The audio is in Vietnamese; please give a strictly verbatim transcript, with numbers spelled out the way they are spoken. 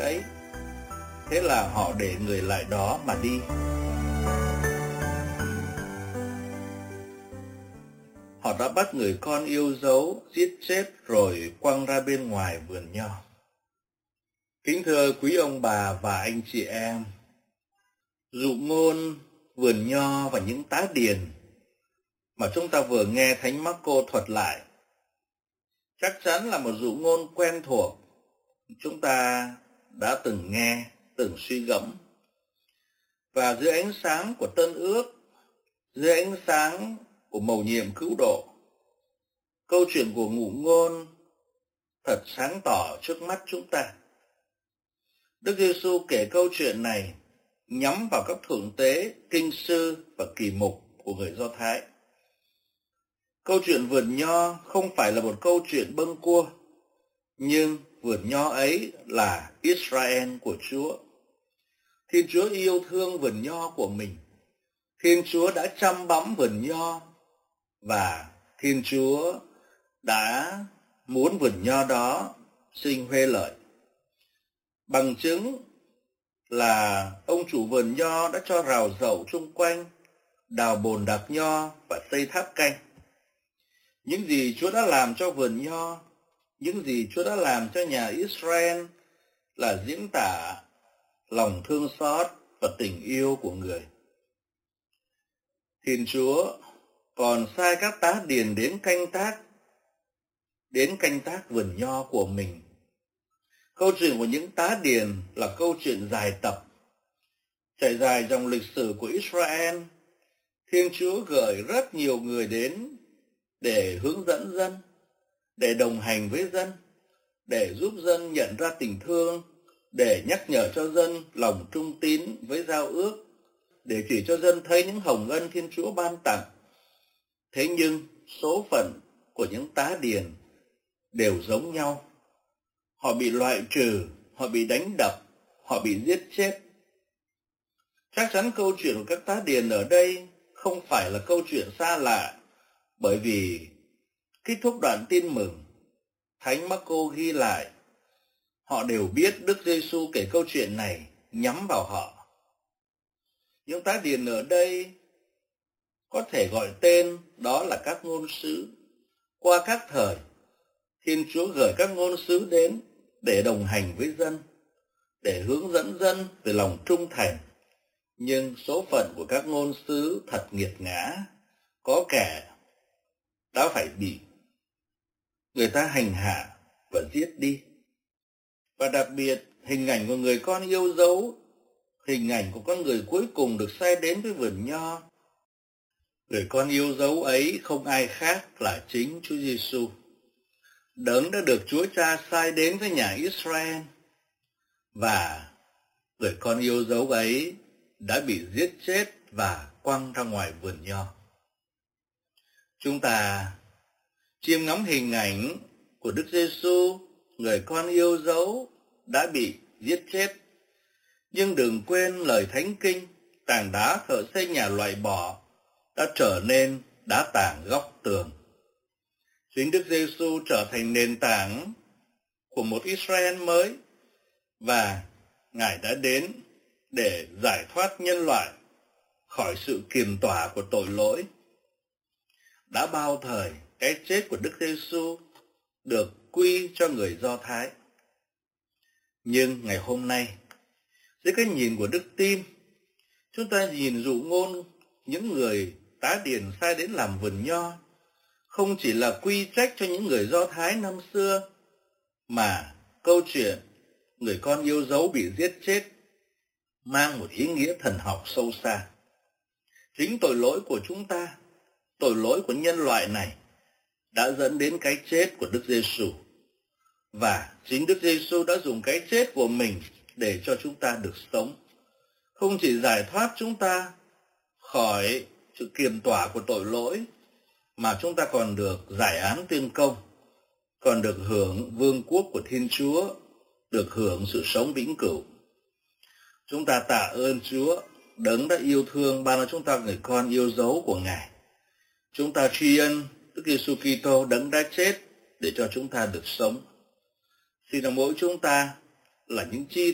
ấy. Thế là họ để người lại đó mà đi. Họ đã bắt người con yêu dấu, giết chết rồi quăng ra bên ngoài vườn nho. Kính thưa quý ông bà và anh chị em, dụ ngôn, vườn nho và những tá điền mà chúng ta vừa nghe Thánh Mác-cô thuật lại chắc chắn là một dụ ngôn quen thuộc, chúng ta đã từng nghe, từng suy gẫm. Và dưới ánh sáng của Tân Ước, dưới ánh sáng của mầu nhiệm cứu độ, câu chuyện của ngụ ngôn thật sáng tỏ trước mắt chúng ta. Đức Giêsu kể câu chuyện này nhắm vào các thượng tế, kinh sư và kỳ mục của người Do Thái. Câu chuyện vườn nho không phải là một câu chuyện bâng cua, nhưng vườn nho ấy là Israel của Chúa. Thiên Chúa yêu thương vườn nho của mình. Thiên Chúa đã chăm bẵm vườn nho và Thiên Chúa đã muốn vườn nho đó sinh huê lợi. Bằng chứng là ông chủ vườn nho đã cho rào dậu chung quanh, đào bồn đạc nho và xây tháp canh. Những gì Chúa đã làm cho vườn nho, những gì Chúa đã làm cho nhà Israel là diễn tả lòng thương xót và tình yêu của người. Thiên Chúa còn sai các tá điền đến canh tác, đến canh tác vườn nho của mình. Câu chuyện của những tá điền là câu chuyện dài tập, trải dài dòng lịch sử của Israel. Thiên Chúa gửi rất nhiều người đến để hướng dẫn dân, để đồng hành với dân, để giúp dân nhận ra tình thương, để nhắc nhở cho dân lòng trung tín với giao ước, để chỉ cho dân thấy những hồng ân Thiên Chúa ban tặng. Thế nhưng số phận của những tá điền đều giống nhau. Họ bị loại trừ, họ bị đánh đập, họ bị giết chết. Chắc chắn câu chuyện của các tá điền ở đây không phải là câu chuyện xa lạ, bởi vì kết thúc đoạn tin mừng, Thánh Mác-cô ghi lại, họ đều biết Đức Giêsu kể câu chuyện này nhắm vào họ. Những tá điền ở đây có thể gọi tên đó là các ngôn sứ. Qua các thời, Thiên Chúa gửi các ngôn sứ đến để đồng hành với dân, để hướng dẫn dân về lòng trung thành. Nhưng số phận của các ngôn sứ thật nghiệt ngã, có kẻ đã phải bị người ta hành hạ và giết đi. Và đặc biệt, hình ảnh của người con yêu dấu, hình ảnh của con người cuối cùng được sai đến với vườn nho. Người con yêu dấu ấy không ai khác là chính Chúa Giêsu, Đấng đã được Chúa Cha sai đến với nhà Israel. Và người con yêu dấu ấy đã bị giết chết và quăng ra ngoài vườn nho. Chúng ta chiêm ngắm hình ảnh của Đức Giêsu, người con yêu dấu đã bị giết chết. Nhưng đừng quên lời Thánh Kinh, tảng đá thợ xây nhà loại bỏ đã trở nên đá tảng góc tường. Chính Đức Giêsu trở thành nền tảng của một Israel mới, và Ngài đã đến để giải thoát nhân loại khỏi sự kiềm tỏa của tội lỗi. Đã bao thời, cái chết của Đức Giêsu được quy cho người Do Thái. Nhưng ngày hôm nay, dưới cái nhìn của đức tin, chúng ta nhìn dụ ngôn những người tá điền sai đến làm vườn nho không chỉ là quy trách cho những người Do Thái năm xưa, mà câu chuyện người con yêu dấu bị giết chết mang một ý nghĩa thần học sâu xa. Chính tội lỗi của chúng ta, tội lỗi của nhân loại này đã dẫn đến cái chết của Đức Giêsu, và chính Đức Giêsu đã dùng cái chết của mình để cho chúng ta được sống, không chỉ giải thoát chúng ta khỏi sự kiềm tỏa của tội lỗi, mà chúng ta còn được giải án tuyên công, còn được hưởng vương quốc của Thiên Chúa, được hưởng sự sống vĩnh cửu. Chúng ta tạ ơn Chúa, Đấng đã yêu thương ban cho chúng ta người con yêu dấu của Ngài. Chúng ta tri ân Đức Giêsu Kitô, Đấng đã chết để cho chúng ta được sống. Xin là mỗi chúng ta là những chi